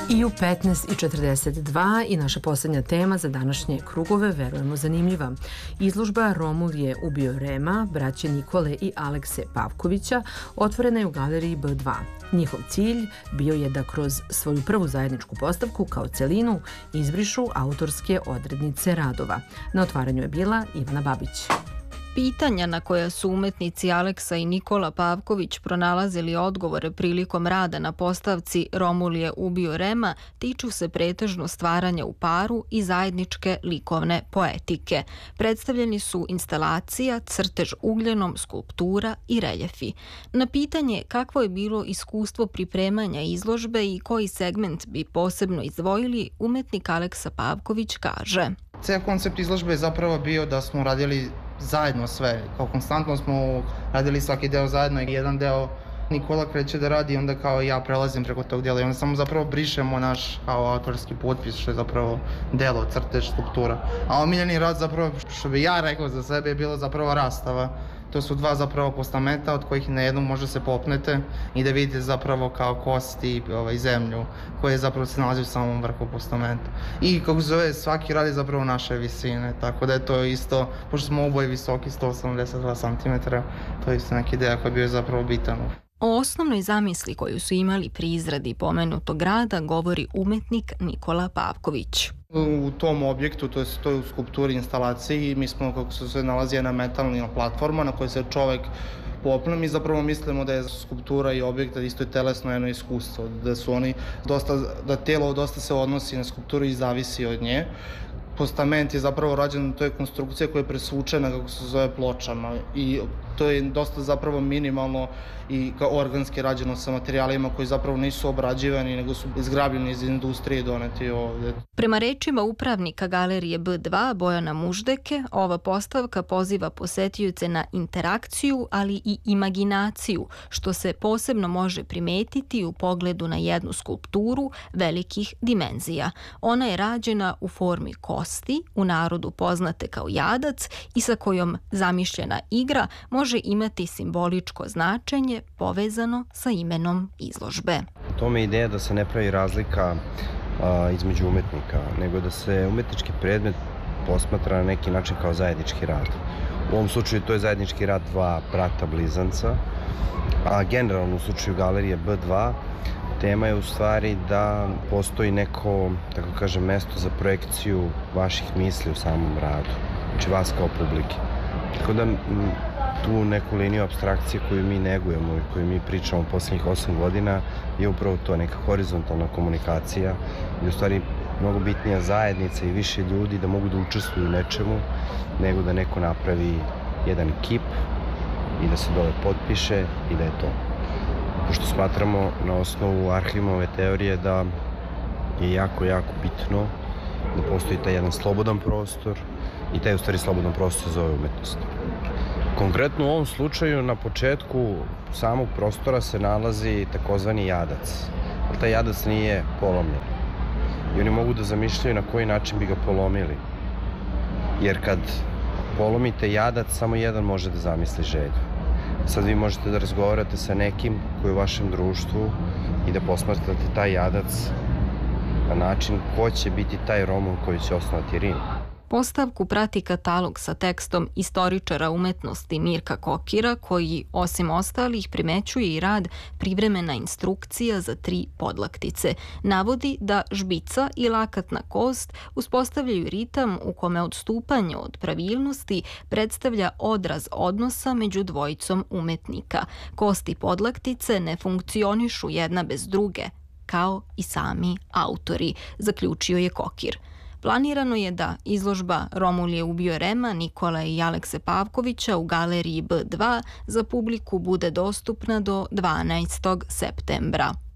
I u 15:42 i naša posljednja tema za današnje krugove, verujemo zanimljiva. Izložba Romulije ubio Rema, braće Nikole i Alekse Pavkovića, otvorena je u galeriji B2. Njihov cilj bio je da kroz svoju prvu zajedničku postavku kao celinu izbrišu autorske odrednice radova. Na otvaranju je bila Ivana Babić. Pitanja na koja su umetnici Aleksa i Nikola Pavković pronalazili odgovore prilikom rada na postavci Romulije ubio Rema tiču se pretežno stvaranja u paru i zajedničke likovne poetike. Predstavljeni su instalacija, crtež ugljenom, skulptura i reljefi. Na pitanje kakvo je bilo iskustvo pripremanja izložbe i koji segment bi posebno izdvojili, umetnik Aleksa Pavković kaže: Ceo koncept izložbe je zapravo bio da smo radili zajedno sve, kao konstantno smo radili svaki deo zajedno i jedan deo Nikola kreće da radi i onda kao ja prelazim preko tog dela i onda samo zapravo brišemo naš kao autorski potpis što je zapravo delo, crtež, skulptura. A omiljeni rad zapravo, što bi ja rekao za sebe, je bilo zapravo rastava. To su dva zapravo postamenta od kojih na jednom može se popnete i da vidite zapravo kao kosti i zemlju koje zapravo se nalazi u samom vrhu postamenta. I kako se zove, svaki rad je zapravo naše visine, tako da je to isto, pošto smo oboje visoki 182 cm, to je isto neki ideja koji je bio zapravo bitan. O osnovnoj zamisli koju su imali pri izradi pomenutog rada govori umetnik Nikola Pavković. U tom objektu, to je u skulpturi instalaciji, mi smo, kako se sve nalazi, jedna metalna platforma na kojoj se čovek popne. Mi zapravo mislimo da je skulptura i objekt da isto je telesno jedno iskustvo, da su oni da telo dosta se odnosi na skulpturu i zavisi od nje. Postament je zapravo rađen, to je konstrukcija koja je presvučena, kako se zove, pločama i to je dosta zapravo minimalno i organski rađeno sa materijalima koji zapravo nisu obrađivani, nego su izgrabljeni iz industrije i doneti ovde. Prema rečima upravnika galerije B2 Bojana Muždeke, ova postavka poziva posetioce na interakciju, ali i imaginaciju, što se posebno može primetiti u pogledu na jednu skulpturu velikih dimenzija. Ona je rađena u formi kosti, u narodu poznate kao jadac, i sa kojom zamišljena igra može imati simboličko značenje povezano sa imenom izložbe. U tome je ideja da se ne pravi razlika između umetnika, nego da se umetnički predmet posmatra na neki način kao zajednički rad. U ovom slučaju to je zajednički rad dva brata blizanca, a generalno u slučaju galerije B2 tema je u stvari da postoji neko, tako kažem, mesto za projekciju vaših misli u samom radu, znači vas kao publike. Tako da tu neku liniju apstrakcije koju mi negujemo i koju mi pričamo poslednjih 8 godina je upravo to, neka horizontalna komunikacija i u stvari mnogo bitnija zajednica i više ljudi da mogu da učestvuju u nečemu nego da neko napravi jedan kip i da se dole potpiše i da je to. Pošto smatramo na osnovu Arhimove teorije da je jako, jako bitno da postoji taj jedan slobodan prostor i taj u stvari slobodan prostor zove umetnost. Konkretno u ovom slučaju na početku samog prostora se nalazi takozvani jadac. Taj jadac nije polomljen i oni mogu da zamišljaju na koji način bi ga polomili. Jer kad polomite jadac, samo jedan može da zamisli želju. Sad vi možete da razgovarate sa nekim koji je u vašem društvu i da posmatrate taj jadac na način ko će biti taj Romul koji će osnovati Rim. Postavku prati katalog sa tekstom istoričara umetnosti Mirka Kokira, koji osim ostalih primećuje i rad privremena instrukcija za 3 podlaktice. Navodi da žbica i lakatna kost uspostavljaju ritam u kome odstupanje od pravilnosti predstavlja odraz odnosa među dvojicom umetnika. Kosti podlaktice ne funkcionišu jedna bez druge, kao i sami autori, zaključio je Kokir. Planirano je da izložba Romulije ubio Rema, Nikola i Alekse Pavkovića u galeriji B2 za publiku bude dostupna do 12. septembra.